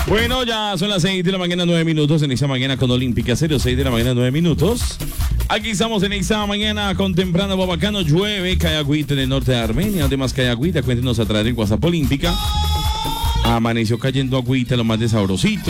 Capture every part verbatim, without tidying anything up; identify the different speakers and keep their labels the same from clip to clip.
Speaker 1: Bueno, ya son las seis de la mañana, nueve minutos en esta mañana con Olímpica Estéreo, seis de la mañana, nueve minutos. Aquí estamos en esta mañana con temprano Bobacano, llueve, cae agüita en el norte de Armenia, donde más cae agüita, cuéntenos a través del WhatsApp Olímpica. Amaneció cayendo agüita, lo más de sabrosito.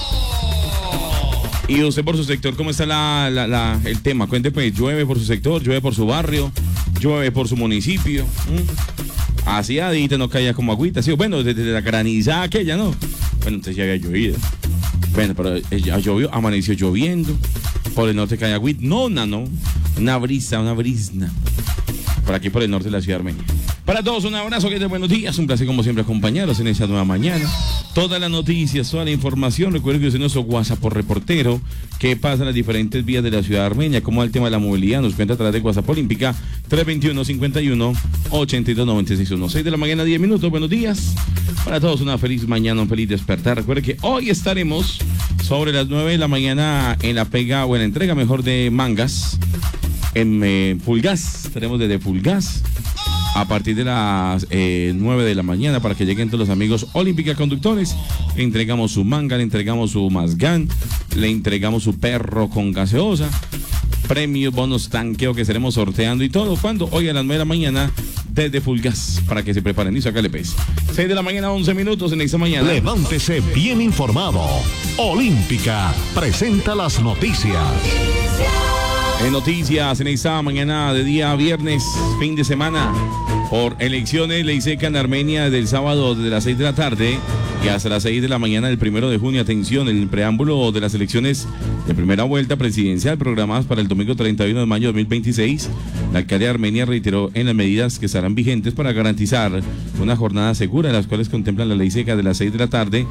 Speaker 1: Y usted por su sector, ¿cómo está la, la, la, el tema? Cuente pues, llueve por su sector, llueve por su barrio, llueve por su municipio. ¿Mm? Así adita no caía como agüita, ¿sí? Bueno, desde la granizada aquella, ¿no? Bueno, entonces ya había llovido. Bueno, pero ya llovió, amaneció lloviendo. Por el norte cae agüita. No, no, no. Una brisa, una brisna. Por aquí por el norte de la ciudad de Armenia. Para todos un abrazo, que de buenos días. Un placer como siempre acompañarlos en esta nueva mañana. Todas las noticias, toda la información. Recuerden que usted es nuestro WhatsApp por reportero. ¿Qué pasa en las diferentes vías de la ciudad de Armenia? ¿Cómo va el tema de la movilidad? Nos cuenta a través de WhatsApp Olímpica tres dos uno, cinco uno, ocho dos nueve seis uno. seis de la mañana, diez minutos. Buenos días. Para todos una feliz mañana, un feliz despertar. Recuerden que hoy estaremos sobre las nueve de la mañana en la pega o en la entrega mejor de mangas. En eh, Fulgas, estaremos desde Fulgas a partir de las eh, nueve de la mañana para que lleguen todos los amigos Olímpica Conductores. Le entregamos su manga, le entregamos su mazgán, le entregamos su perro con gaseosa, premios, bonos, tanqueo que estaremos sorteando y todo. ¿Cuándo? Hoy a las nueve de la mañana desde Fulgas para que se preparen y sácale pez. seis de la mañana, once minutos en esta mañana.
Speaker 2: Levántese bien informado. Olímpica presenta las noticias.
Speaker 1: En noticias, en esta mañana de día viernes, fin de semana, por elecciones, ley seca en Armenia desde el sábado desde las seis de la tarde y hasta las seis de la mañana del primero de junio. Atención, el preámbulo de las elecciones de primera vuelta presidencial programadas para el domingo treinta y uno de mayo de dos mil veintiséis. La alcaldía de Armenia reiteró en las medidas que estarán vigentes para garantizar una jornada segura, las cuales contemplan la ley seca de las seis de la tarde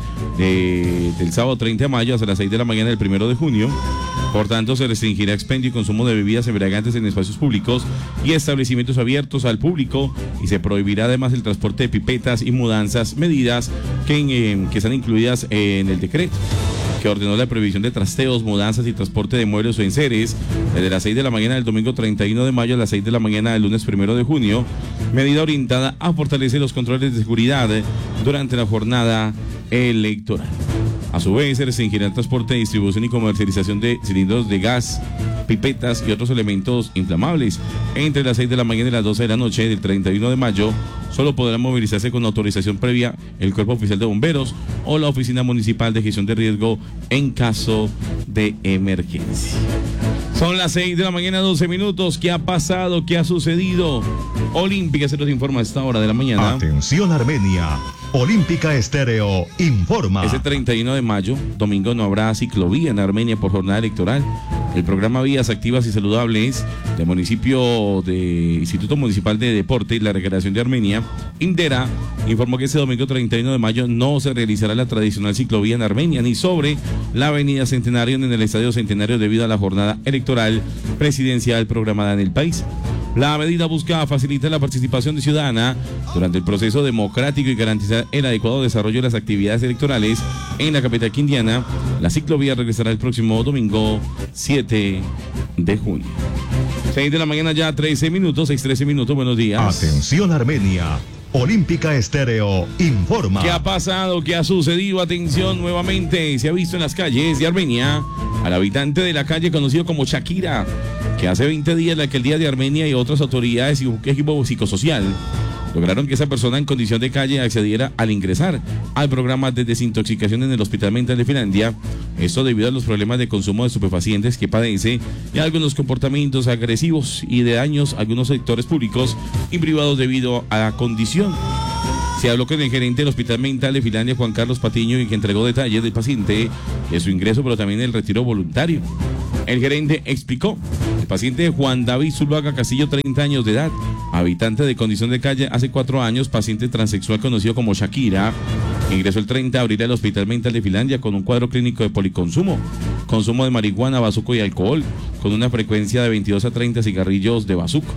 Speaker 1: de, del sábado treinta de mayo hasta las seis de la mañana del primero de junio. Por tanto, se restringirá expendio y consumo de bebidas embriagantes en espacios públicos y establecimientos abiertos al público, y se prohibirá además el transporte de pipetas y mudanzas, medidas que, eh, que están incluidas en el decreto que ordenó la prohibición de trasteos, mudanzas y transporte de muebles o enseres desde las seis de la mañana del domingo treinta y uno de mayo a las seis de la mañana del lunes primero de junio, medida orientada a fortalecer los controles de seguridad durante la jornada electoral. A su vez, se restringirá el transporte, distribución y comercialización de cilindros de gas, pipetas y otros elementos inflamables. Entre las seis de la mañana y las doce de la noche del treinta y uno de mayo, solo podrán movilizarse con autorización previa el Cuerpo Oficial de Bomberos o la Oficina Municipal de Gestión de Riesgo en caso de emergencia. Son las seis de la mañana, doce minutos. ¿Qué ha pasado? ¿Qué ha sucedido? Olímpica se nos informa a esta hora de la mañana.
Speaker 2: Atención Armenia. Olímpica Estéreo informa.
Speaker 1: Ese treinta y uno de mayo, domingo, no habrá ciclovía en Armenia por jornada electoral. El programa Vías Activas y Saludables del municipio de Instituto Municipal de Deporte y la Recreación de Armenia, INDERA, informó que ese domingo treinta y uno de mayo no se realizará la tradicional ciclovía en Armenia ni sobre la avenida Centenario ni en el Estadio Centenario debido a la jornada electoral presidencial programada en el país. La medida busca facilitar la participación ciudadana durante el proceso democrático y garantizar el adecuado desarrollo de las actividades electorales en la capital quindiana. La ciclovía regresará el próximo domingo siete de junio. seis de la mañana ya, trece minutos, seis trece minutos, buenos días.
Speaker 2: Atención Armenia. Olímpica Estéreo informa.
Speaker 1: ¿Qué ha pasado? ¿Qué ha sucedido? Atención, nuevamente se ha visto en las calles de Armenia al habitante de la calle conocido como Shakira, que hace veinte días la alcaldía de Armenia y otras autoridades y un equipo psicosocial lograron que esa persona en condición de calle accediera al ingresar al programa de desintoxicación en el Hospital Mental de Finlandia. Esto debido a los problemas de consumo de estupefacientes que padece y a algunos comportamientos agresivos y de daños a algunos sectores públicos y privados debido a la condición. Se habló con el gerente del Hospital Mental de Finlandia, Juan Carlos Patiño, y que entregó detalles del paciente, de su ingreso, pero también del retiro voluntario. El gerente explicó: el paciente Juan David Zuluaga Castillo, treinta años de edad, habitante de condición de calle hace cuatro años, paciente transexual conocido como Shakira, ingresó el treinta de abril al Hospital Mental de Finlandia con un cuadro clínico de policonsumo, consumo de marihuana, bazuco y alcohol, con una frecuencia de veintidós a treinta cigarrillos de bazuco.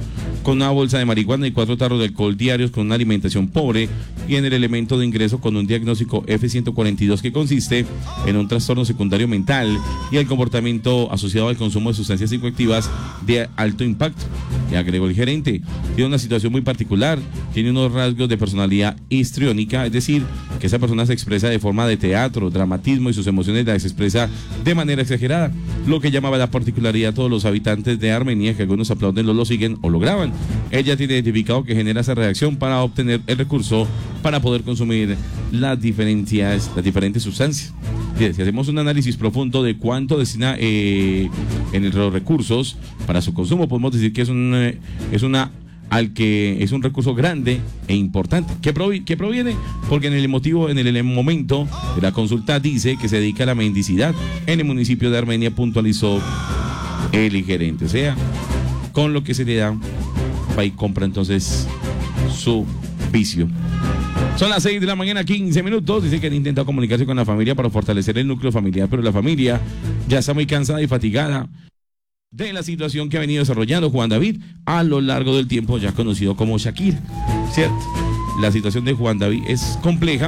Speaker 1: con una bolsa de marihuana y cuatro tarros de alcohol diarios con una alimentación pobre, y en el elemento de ingreso con un diagnóstico F ciento cuarenta y dos que consiste en un trastorno secundario mental y el comportamiento asociado al consumo de sustancias psicoactivas de alto impacto. Y agregó el gerente, tiene una situación muy particular, tiene unos rasgos de personalidad histriónica, es decir, que esa persona se expresa de forma de teatro, dramatismo, y sus emociones las expresa de manera exagerada, lo que llamaba la particularidad a todos los habitantes de Armenia, que algunos aplauden, lo, lo siguen o lo graban. Ella tiene identificado que genera esa reacción para obtener el recurso para poder consumir las diferencias, las diferentes sustancias. Si hacemos un análisis profundo de cuánto destina eh, en los recursos para su consumo, podemos decir que es, un, eh, es una al que es un recurso grande e importante. ¿Qué, provi ¿Qué proviene? Porque en el motivo, en el, en el momento de la consulta dice que se dedica a la mendicidad en el municipio de Armenia, puntualizó el gerente. O sea, con lo que se le da, va y compra entonces su vicio. Son las seis de la mañana, quince minutos. Dice que han intentado comunicarse con la familia para fortalecer el núcleo familiar, pero la familia ya está muy cansada y fatigada de la situación que ha venido desarrollando Juan David a lo largo del tiempo, ya conocido como Shakira. ¿Cierto? La situación de Juan David es compleja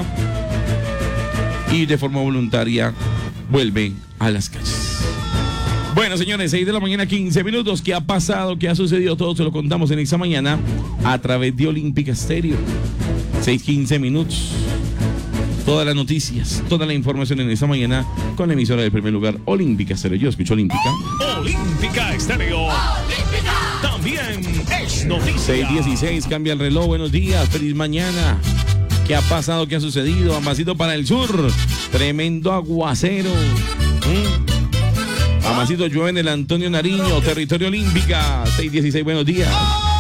Speaker 1: y de forma voluntaria vuelve a las calles. Bueno, señores, seis de la mañana, quince minutos. ¿Qué ha pasado? ¿Qué ha sucedido? Todo se lo contamos en esta mañana a través de Olímpica Estéreo. seis, quince minutos. Todas las noticias, toda la información en esta mañana con la emisora del primer lugar, Olímpica Estéreo. Yo escucho Olímpica.
Speaker 3: Olímpica Estéreo. Olímpica. También es noticia.
Speaker 1: seis dieciséis, cambia el reloj. Buenos días, feliz mañana. ¿Qué ha pasado? ¿Qué ha sucedido? Amasito para el sur. Tremendo aguacero. ¿Mm? Amasito llueve en el Antonio Nariño, territorio Olímpica. seis dieciséis, buenos días.